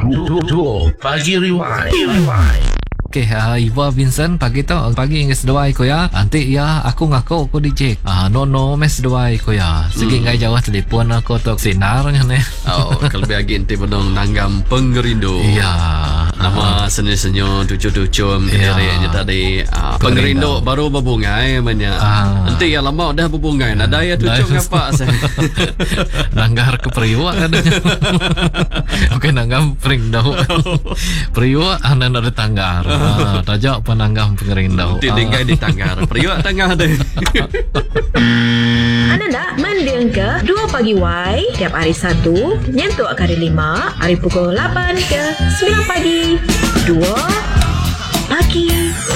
Dua Pagi Rewind. Okay, Iva Vincent pagi tu pagi ingat sedawai ko ya. Nanti ya aku ngaku ko DJ. No mes sedawai ko ya. Sige ngai jawab telefon aku tok sinar nya ne. Oh, kalau biagi ente bedong nanggam pengerindu. Iya. Nama senyo tucu-tucu nya tadi pengerindu baru berbungai banyak. Ente ya lama dah berbungai. Ada ya tucu ngapa saya. Nanggar ke periwa katanya. Oke, nanggam perindu. Periwa anan ada tanggar. Tajak penanggam pengerindau. Tinggal di tanggar. Periwa tanggar deh. Anda nak mendeng ke 2 Pagi Y tiap hari Sabtu nyentuh hari 5 hari pukul 8 ke 9 pagi. 2 Pagi